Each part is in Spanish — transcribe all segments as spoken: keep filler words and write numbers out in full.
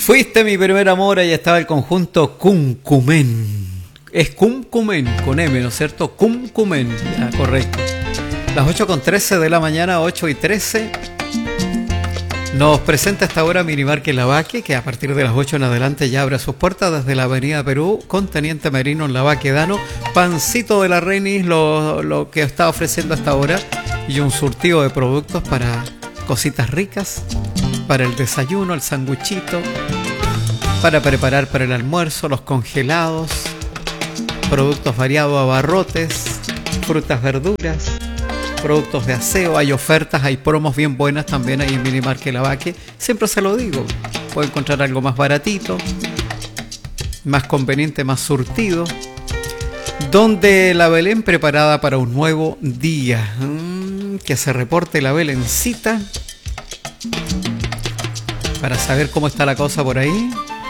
Fuiste mi primer amor, ahí estaba el conjunto Cumcumen. Es Cumcumen, con M, ¿no es cierto? Cumcumen, ya, correcto. Las ocho con trece de la mañana, ocho y trece. Nos presenta a esta hora Minimarket Lavaque, que a partir de las ocho en adelante ya abre sus puertas desde la avenida Perú, con Teniente Merino en Lavaquedano. Pancito de la Renis, lo, lo que está ofreciendo hasta ahora, y un surtido de productos para cositas ricas, para el desayuno, el sanguchito, para preparar para el almuerzo, los congelados, productos variados, abarrotes, frutas, verduras, productos de aseo. Hay ofertas, hay promos bien buenas también ahí en Minimarket Lavaque. Siempre se lo digo, puede encontrar algo más baratito, más conveniente, más surtido. Donde la Belén preparada para un nuevo día. Mm, que se reporte la Belencita para saber cómo está la cosa por ahí.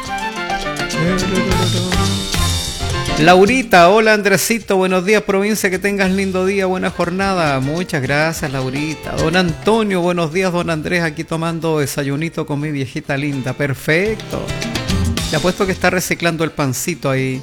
Laurita, hola Andresito, buenos días provincia, que tengas lindo día, buena jornada. Muchas gracias Laurita. Don Antonio, buenos días don Andrés, aquí tomando desayunito con mi viejita linda. Perfecto. Te apuesto que está reciclando el pancito ahí.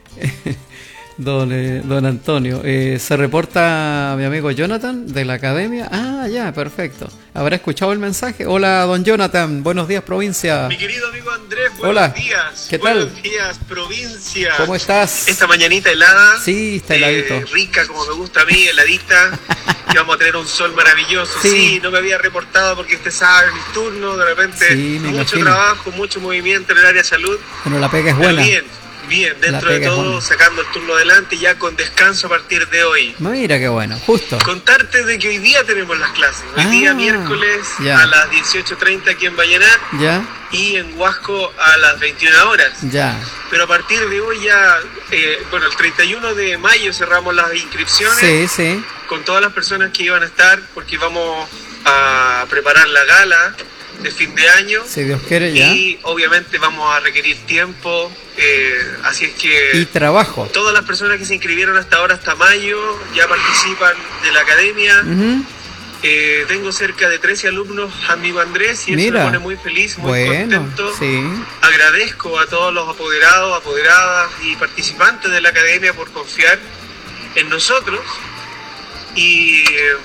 Don, eh, don Antonio, eh, se reporta mi amigo Jonathan de la academia. Ah, ya, perfecto. ¿Habrá escuchado el mensaje? Hola, don Jonathan, buenos días, provincia. Mi querido amigo Andrés, buenos Hola. días. ¿Qué tal? Buenos días, provincia. ¿Cómo estás? Esta mañanita helada. Sí, está heladito. Eh, rica, como me gusta a mí, heladita. Y vamos a tener un sol maravilloso. Sí. Sí, no me había reportado porque usted sabe, mis turnos, de repente, Sí, me mucho imagino. trabajo, mucho movimiento en el área de salud. Bueno, la pega es Pero buena. bien, bien, dentro La de pega es todo, buena. sacando el turno adelante, ya con descanso a partir de hoy. Mira qué bueno, justo. Contarte de que hoy día tenemos las clases. Hoy Ah, día miércoles ya. a las dieciocho treinta aquí en Vallenar Ya, y en Huasco a las veintiuna horas. ya. Pero a partir de hoy ya, eh, bueno, el treinta y uno de mayo cerramos las inscripciones Sí, sí. con todas las personas que iban a estar, porque vamos a preparar la gala de fin de año. Si Dios quiere, ya. Y obviamente vamos a requerir tiempo, eh, así es que Y trabajo. todas las personas que se inscribieron hasta ahora, hasta mayo, ya participan de la academia. Ujú. Eh, tengo cerca de trece alumnos, amigo Andrés, y eso Mira. me pone muy feliz, muy Bueno, contento. sí. Agradezco a todos los apoderados, apoderadas y participantes de la academia por confiar en nosotros. Y, eh,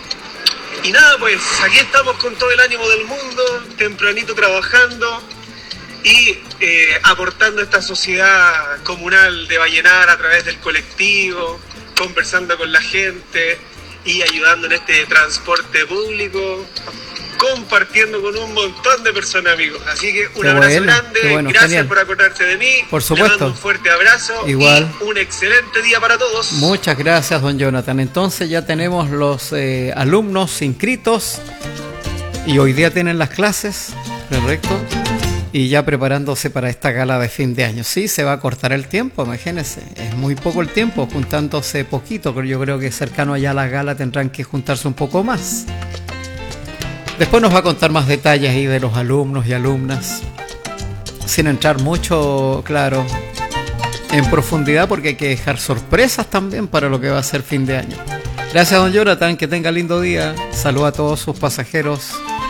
y nada, pues aquí estamos con todo el ánimo del mundo, tempranito trabajando y eh, aportando a esta sociedad comunal de Vallenar a través del colectivo, conversando con la gente y ayudando en este transporte público, compartiendo con un montón de personas, amigos. Así que un Qué abrazo bueno, grande, qué bueno, gracias genial. por acordarse de mí. Por Le supuesto. mando un fuerte abrazo. Igual. Y un excelente día para todos. Muchas gracias, don Jonathan. Entonces ya tenemos los eh, alumnos inscritos y hoy día tienen las clases, correcto, y ya preparándose para esta gala de fin de año. Sí, se va a cortar el tiempo, imagínense, es muy poco el tiempo, juntándose poquito, pero yo creo que cercano allá a la gala tendrán que juntarse un poco más. Después nos va a contar más detalles ahí de los alumnos y alumnas, sin entrar mucho, claro, en profundidad, porque hay que dejar sorpresas también para lo que va a ser fin de año. Gracias, don Jonathan, que tenga lindo día. Saluda a todos sus pasajeros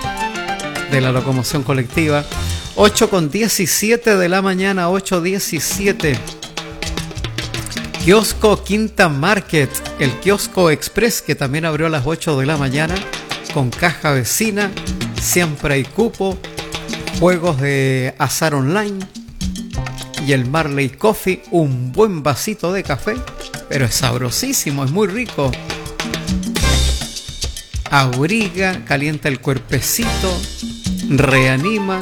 de la locomoción colectiva. ocho con diecisiete de la mañana, ocho diecisiete. Kiosco Quinta Market, el kiosco express que también abrió a las ocho de la mañana, con caja vecina, siempre hay cupo, juegos de azar online y el Marley Coffee, un buen vasito de café, pero es sabrosísimo, es muy rico. Abriga, calienta el cuerpecito, reanima,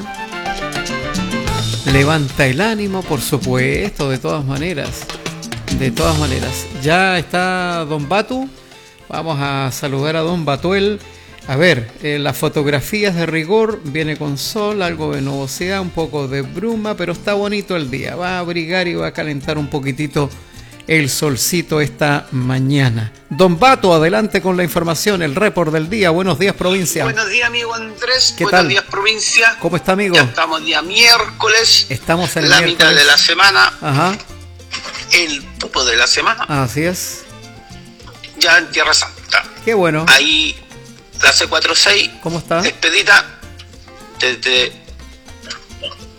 levanta el ánimo, por supuesto, de todas maneras. De todas maneras. Ya está don Batu. Vamos a saludar a don Batuel. A ver, eh, las fotografías de rigor, viene con sol, algo de nubosidad, un poco de bruma, pero está bonito el día. Va a abrigar y va a calentar un poquitito el solcito esta mañana. Don Batu, adelante con la información, el report del día. Buenos días, provincia. Buenos días, amigo Andrés. ¿Qué Buenos tal? días, provincia. ¿Cómo está, amigo? Ya estamos día miércoles. Estamos en el la miércoles. mitad de la semana. Ajá, El pupo de la semana. así es. Ya en Tierra Santa. Qué bueno. Ahí la C cuarenta y seis. ¿Cómo está? Expedita desde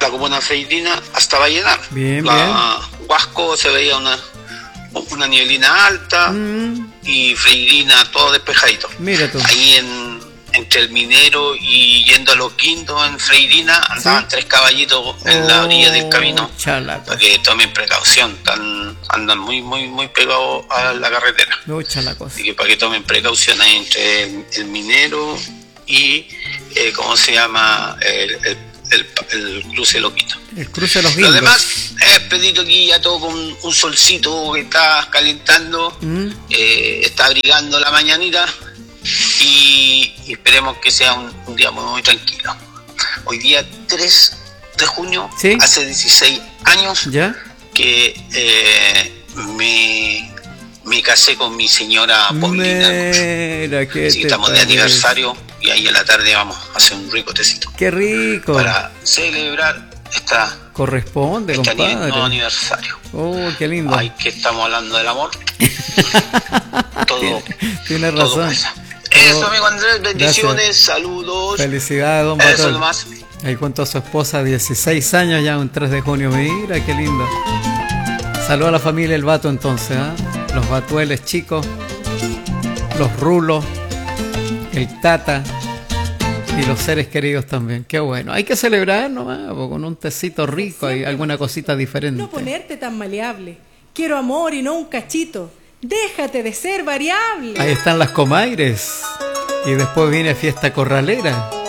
la comuna Freirina hasta Vallenar. Bien, la bien. Huasco se veía una, una nieblina alta Mm, y Freirina todo despejadito. mira tú. Ahí en, entre el Minero y yendo a Los Guindos en Freirina andaban Sí. tres caballitos en la orilla del camino. Oh, chalaco. Para que tomen precaución, están, andan muy muy muy pegados a la carretera. Oh, chalaco. Así que para que tomen precaución ahí entre el, el Minero y, eh, ¿cómo se llama? El, el, el, el cruce Loquito. El cruce de los Lo guindos. demás es pedito aquí ya todo con un solcito que está calentando, Mm, eh, está abrigando la mañanita y, y esperemos que sea un, un día muy, muy tranquilo. Hoy día tres de junio, ¿Sí? hace dieciséis años ¿ya? que eh, me, me casé con mi señora Paulina. Mira, qué Así que te estamos de parece. aniversario y ahí en la tarde vamos a hacer un rico tecito Qué rico. para celebrar esta, Corresponde, este ani- nuevo compadre. aniversario. Oh, qué lindo. Ay, que estamos hablando del amor. Todo, Tiene- Tienes todo razón. pasa. Eso, Oh, amigo Andrés, bendiciones, gracias. saludos. Felicidades, don Eso Batol. nomás. Ahí junto a su esposa, dieciséis años ya, un tres de junio. Mira, qué lindo. Saludos a la familia El Bato entonces, ¿ah? Los Batueles chicos, los Rulos, el Tata y los seres queridos también. Qué bueno. Hay que celebrar nomás, po, con un tecito rico y alguna cosita diferente. No ponerte tan maleable. Quiero amor y no un cachito. Déjate de ser variable. Ahí están las comaires. Y después viene fiesta corralera.